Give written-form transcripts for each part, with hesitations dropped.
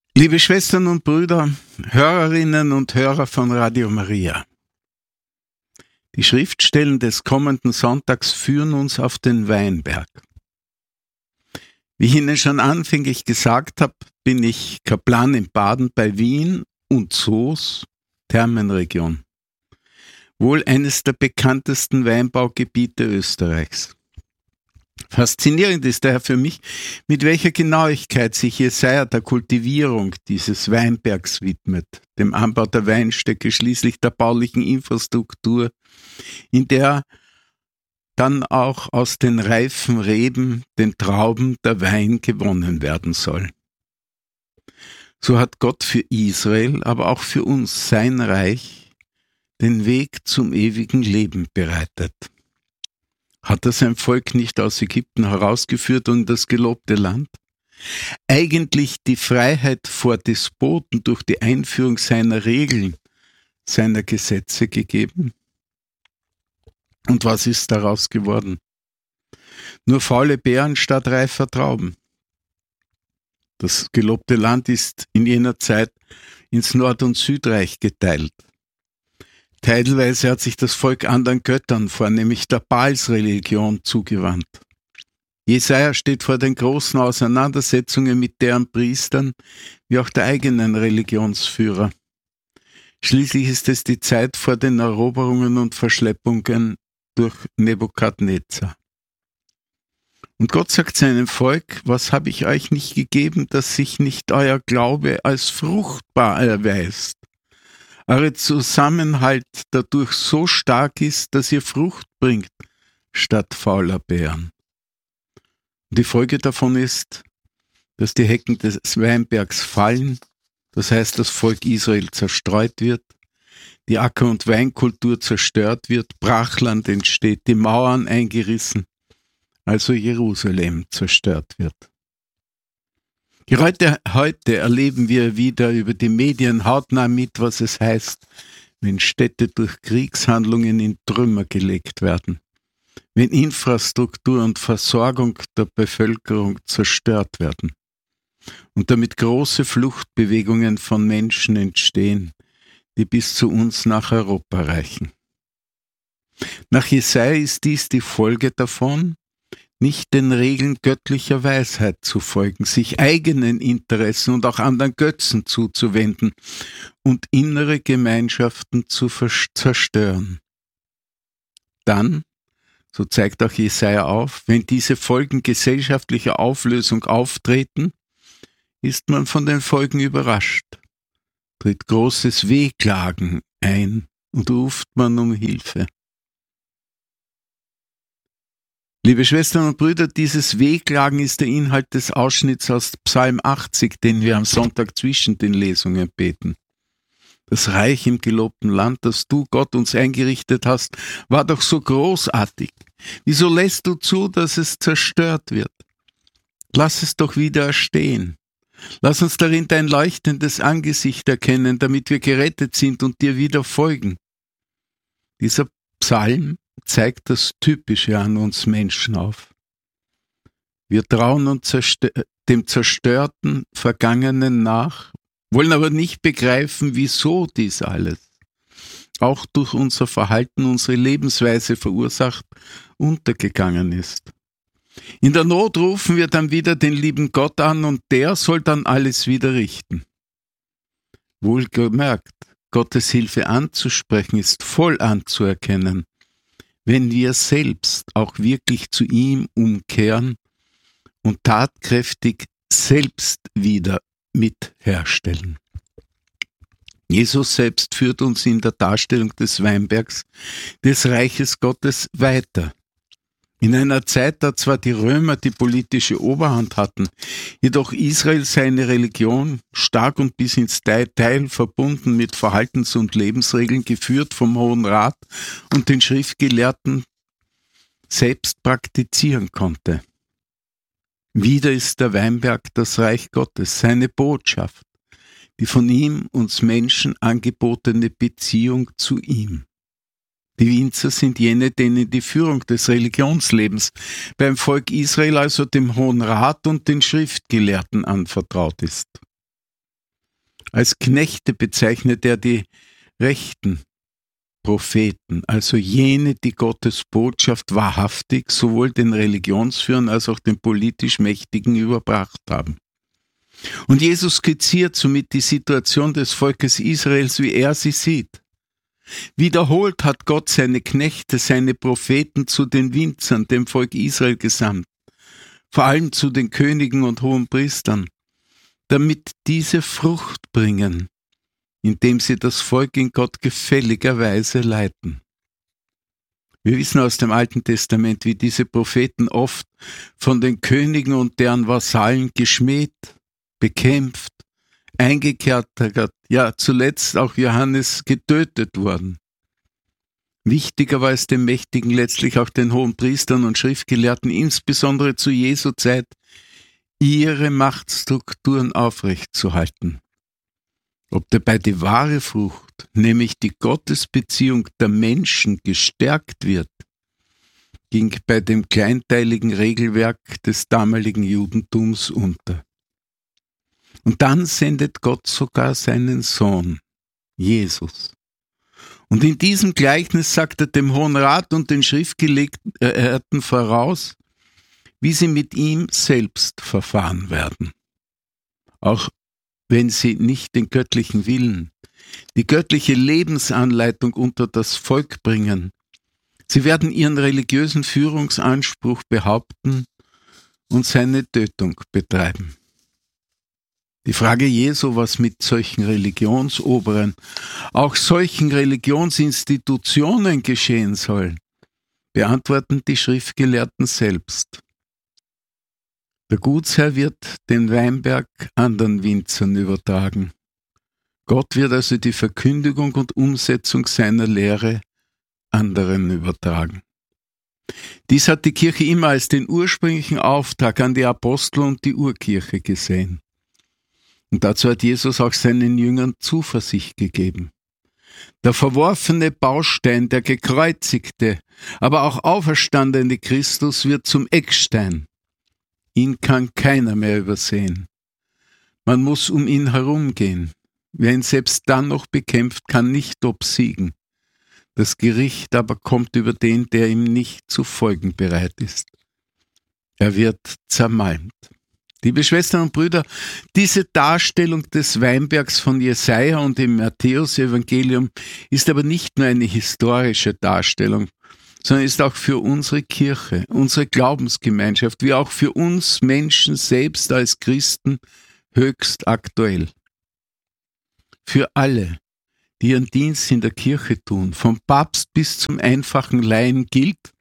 Liebe Schwestern und Brüder, Hörerinnen und Hörer von Radio Maria. Die Schriftstellen des kommenden Sonntags führen uns auf den Weinberg. Wie ich Ihnen schon anfänglich gesagt habe, bin ich Kaplan in Baden bei Wien und Soos, Thermenregion. Wohl eines der bekanntesten Weinbaugebiete Österreichs. Faszinierend ist daher für mich, mit welcher Genauigkeit sich Jesaja der Kultivierung dieses Weinbergs widmet, dem Anbau der Weinstöcke, schließlich der baulichen Infrastruktur, in der dann auch aus den reifen Reben, den Trauben, der Wein gewonnen werden soll. So hat Gott für Israel, aber auch für uns, sein Reich, den Weg zum ewigen Leben bereitet. Hat er sein Volk nicht aus Ägypten herausgeführt und in das gelobte Land? Eigentlich die Freiheit vor Despoten durch die Einführung seiner Regeln, seiner Gesetze gegeben? Und was ist daraus geworden? Nur faule Beeren statt reifer Trauben. Das gelobte Land ist in jener Zeit ins Nord- und Südreich geteilt. Teilweise hat sich das Volk anderen Göttern, vornehmlich der Baalsreligion, zugewandt. Jesaja steht vor den großen Auseinandersetzungen mit deren Priestern, wie auch der eigenen Religionsführer. Schließlich ist es die Zeit vor den Eroberungen und Verschleppungen durch Nebukadnezar. Und Gott sagt seinem Volk: Was habe ich euch nicht gegeben, dass sich nicht euer Glaube als fruchtbar erweist? Euer Zusammenhalt dadurch so stark ist, dass ihr Frucht bringt, statt fauler Beeren. Und die Folge davon ist, dass die Hecken des Weinbergs fallen, das heißt, das Volk Israel zerstreut wird, die Acker- und Weinkultur zerstört wird, Brachland entsteht, die Mauern eingerissen, also Jerusalem zerstört wird. Gerade heute erleben wir wieder über die Medien hautnah mit, was es heißt, wenn Städte durch Kriegshandlungen in Trümmer gelegt werden, wenn Infrastruktur und Versorgung der Bevölkerung zerstört werden und damit große Fluchtbewegungen von Menschen entstehen, die bis zu uns nach Europa reichen. Nach Jesaja ist dies die Folge davon, nicht den Regeln göttlicher Weisheit zu folgen, sich eigenen Interessen und auch anderen Götzen zuzuwenden und innere Gemeinschaften zu zerstören. Dann, so zeigt auch Jesaja auf, wenn diese Folgen gesellschaftlicher Auflösung auftreten, ist man von den Folgen überrascht, tritt großes Wehklagen ein und ruft man um Hilfe. Liebe Schwestern und Brüder, dieses Wehklagen ist der Inhalt des Ausschnitts aus Psalm 80, den wir am Sonntag zwischen den Lesungen beten. Das Reich im gelobten Land, das du, Gott, uns eingerichtet hast, war doch so großartig. Wieso lässt du zu, dass es zerstört wird? Lass es doch wieder erstehen. Lass uns darin dein leuchtendes Angesicht erkennen, damit wir gerettet sind und dir wieder folgen. Dieser Psalm zeigt das Typische an uns Menschen auf. Wir trauen uns dem zerstörten Vergangenen nach, wollen aber nicht begreifen, wieso dies alles, auch durch unser Verhalten, unsere Lebensweise verursacht, untergegangen ist. In der Not rufen wir dann wieder den lieben Gott an und der soll dann alles wieder richten. Wohlgemerkt, Gottes Hilfe anzusprechen ist voll anzuerkennen, wenn wir selbst auch wirklich zu ihm umkehren und tatkräftig selbst wieder mitherstellen. Jesus selbst führt uns in der Darstellung des Weinbergs des Reiches Gottes weiter. In einer Zeit, da zwar die Römer die politische Oberhand hatten, jedoch Israel seine Religion stark und bis ins Detail verbunden mit Verhaltens- und Lebensregeln, geführt vom Hohen Rat und den Schriftgelehrten, selbst praktizieren konnte. Wieder ist der Weinberg das Reich Gottes, seine Botschaft, die von ihm uns Menschen angebotene Beziehung zu ihm. Die Winzer sind jene, denen die Führung des Religionslebens beim Volk Israel, also dem Hohen Rat und den Schriftgelehrten, anvertraut ist. Als Knechte bezeichnet er die rechten Propheten, also jene, die Gottes Botschaft wahrhaftig sowohl den Religionsführern als auch den politisch Mächtigen überbracht haben. Und Jesus skizziert somit die Situation des Volkes Israels, wie er sie sieht. Wiederholt hat Gott seine Knechte, seine Propheten zu den Winzern, dem Volk Israel gesandt, vor allem zu den Königen und Hohenpriestern, damit diese Frucht bringen, indem sie das Volk in Gott gefälliger Weise leiten. Wir wissen aus dem Alten Testament, wie diese Propheten oft von den Königen und deren Vasallen geschmäht, bekämpft, eingekerkert, ja zuletzt auch Johannes getötet wurden. Wichtiger war es den Mächtigen, letztlich auch den Hohenpriestern und Schriftgelehrten, insbesondere zu Jesu Zeit, ihre Machtstrukturen aufrechtzuhalten. Ob dabei die wahre Frucht, nämlich die Gottesbeziehung der Menschen, gestärkt wird, ging bei dem kleinteiligen Regelwerk des damaligen Judentums unter. Und dann sendet Gott sogar seinen Sohn, Jesus. Und in diesem Gleichnis sagt er dem Hohen Rat und den Schriftgelehrten voraus, wie sie mit ihm selbst verfahren werden. Auch wenn sie nicht den göttlichen Willen, die göttliche Lebensanleitung unter das Volk bringen. Sie werden ihren religiösen Führungsanspruch behaupten und seine Tötung betreiben. Die Frage Jesu, was mit solchen Religionsoberen, auch solchen Religionsinstitutionen geschehen soll, beantworten die Schriftgelehrten selbst. Der Gutsherr wird den Weinberg anderen Winzern übertragen. Gott wird also die Verkündigung und Umsetzung seiner Lehre anderen übertragen. Dies hat die Kirche immer als den ursprünglichen Auftrag an die Apostel und die Urkirche gesehen. Und dazu hat Jesus auch seinen Jüngern Zuversicht gegeben. Der verworfene Baustein, der gekreuzigte, aber auch auferstandene Christus wird zum Eckstein. Ihn kann keiner mehr übersehen. Man muss um ihn herumgehen. Wer ihn selbst dann noch bekämpft, kann nicht obsiegen. Das Gericht aber kommt über den, der ihm nicht zu folgen bereit ist. Er wird zermalmt. Liebe Schwestern und Brüder, diese Darstellung des Weinbergs von Jesaja und im Matthäus-Evangelium ist aber nicht nur eine historische Darstellung, sondern ist auch für unsere Kirche, unsere Glaubensgemeinschaft, wie auch für uns Menschen selbst als Christen höchst aktuell. Für alle, die ihren Dienst in der Kirche tun, vom Papst bis zum einfachen Laien gilt,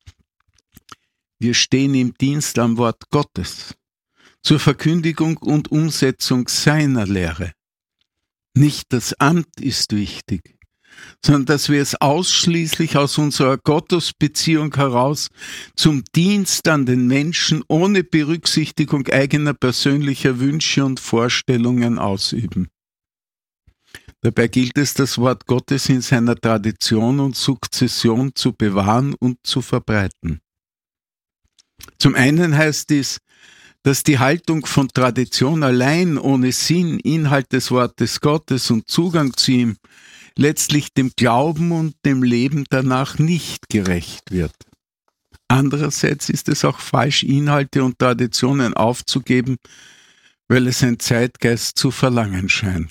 wir stehen im Dienst am Wort Gottes, zur Verkündigung und Umsetzung seiner Lehre. Nicht das Amt ist wichtig, sondern dass wir es ausschließlich aus unserer Gottesbeziehung heraus zum Dienst an den Menschen ohne Berücksichtigung eigener persönlicher Wünsche und Vorstellungen ausüben. Dabei gilt es, das Wort Gottes in seiner Tradition und Sukzession zu bewahren und zu verbreiten. Zum einen heißt dies, dass die Haltung von Tradition allein ohne Sinn, Inhalt des Wortes Gottes und Zugang zu ihm letztlich dem Glauben und dem Leben danach nicht gerecht wird. Andererseits ist es auch falsch, Inhalte und Traditionen aufzugeben, weil es ein Zeitgeist zu verlangen scheint.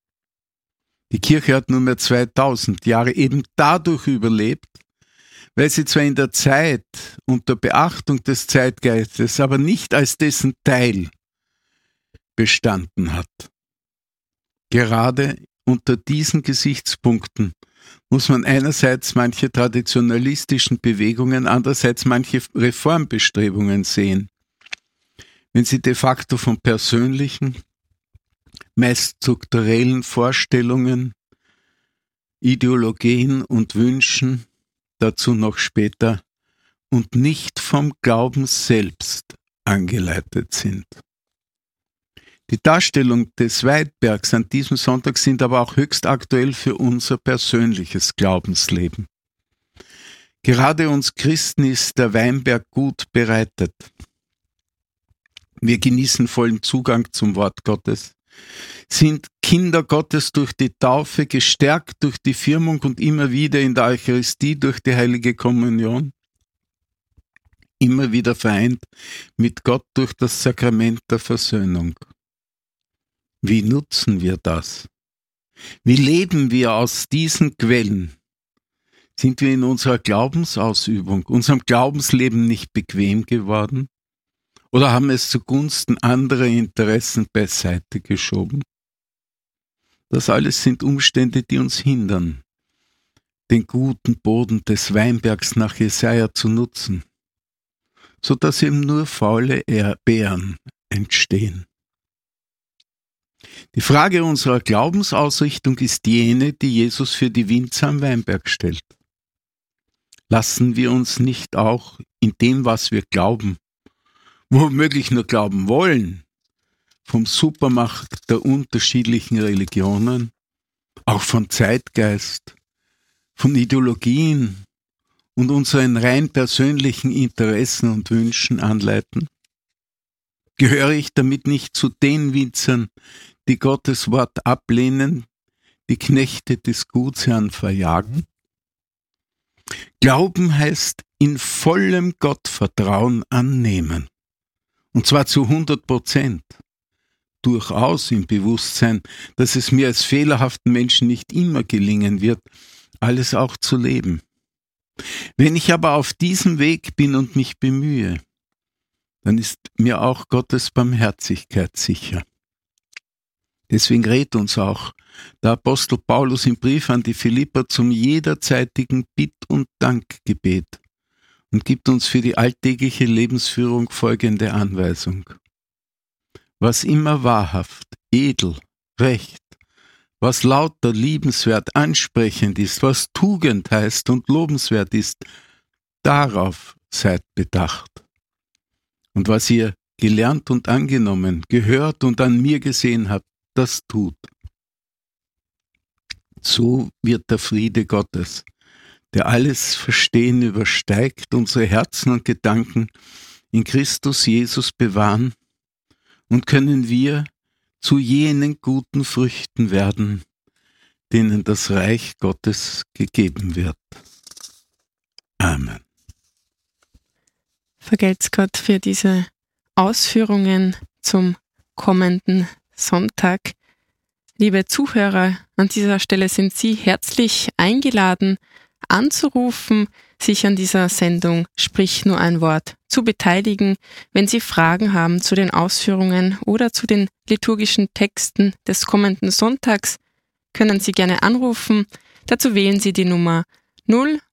Die Kirche hat nunmehr 2000 Jahre eben dadurch überlebt, weil sie zwar in der Zeit unter Beachtung des Zeitgeistes, aber nicht als dessen Teil bestanden hat. Gerade unter diesen Gesichtspunkten muss man einerseits manche traditionalistischen Bewegungen, andererseits manche Reformbestrebungen sehen, wenn sie de facto von persönlichen, meist strukturellen Vorstellungen, Ideologien und Wünschen, dazu noch später, und nicht vom Glauben selbst angeleitet sind. Die Darstellung des Weinbergs an diesem Sonntag sind aber auch höchst aktuell für unser persönliches Glaubensleben. Gerade uns Christen ist der Weinberg gut bereitet. Wir genießen vollen Zugang zum Wort Gottes. sind Kinder Gottes durch die Taufe, gestärkt durch die Firmung und immer wieder in der Eucharistie durch die Heilige Kommunion, immer wieder vereint mit Gott durch das Sakrament der Versöhnung. Wie nutzen wir das? Wie leben wir aus diesen Quellen? Sind wir in unserer Glaubensausübung, unserem Glaubensleben nicht bequem geworden? Oder haben es zugunsten anderer Interessen beiseite geschoben? Das alles sind Umstände, die uns hindern, den guten Boden des Weinbergs nach Jesaja zu nutzen, so dass eben nur faule Beeren entstehen. Die Frage unserer Glaubensausrichtung ist jene, die Jesus für die Winzer am Weinberg stellt. Lassen wir uns nicht auch in dem, was wir glauben, womöglich nur glauben wollen, vom Supermarkt der unterschiedlichen Religionen, auch von Zeitgeist, von Ideologien und unseren rein persönlichen Interessen und Wünschen anleiten? Gehöre ich damit nicht zu den Winzern, die Gottes Wort ablehnen, die Knechte des Gutsherrn verjagen? Glauben heißt in vollem Gottvertrauen annehmen, und zwar zu 100%. Durchaus im Bewusstsein, dass es mir als fehlerhaften Menschen nicht immer gelingen wird, alles auch zu leben. Wenn ich aber auf diesem Weg bin und mich bemühe, dann ist mir auch Gottes Barmherzigkeit sicher. Deswegen rät uns auch der Apostel Paulus im Brief an die Philipper zum jederzeitigen Bitt- und Dankgebet und gibt uns für die alltägliche Lebensführung folgende Anweisung. Was immer wahrhaft, edel, recht, was lauter, liebenswert, ansprechend ist, was Tugend heißt und lobenswert ist, darauf seid bedacht. Und was ihr gelernt und angenommen, gehört und an mir gesehen habt, das tut. So wird der Friede Gottes, der alles Verstehen übersteigt, unsere Herzen und Gedanken in Christus Jesus bewahren, und können wir zu jenen guten Früchten werden, denen das Reich Gottes gegeben wird. Amen. Vergelt's Gott für diese Ausführungen zum kommenden Sonntag. Liebe Zuhörer, an dieser Stelle sind Sie herzlich eingeladen, anzurufen, sich an dieser Sendung Sprich nur ein Wort zu beteiligen, wenn Sie Fragen haben zu den Ausführungen oder zu den liturgischen Texten des kommenden Sonntags, können Sie gerne anrufen. Dazu wählen Sie die Nummer 0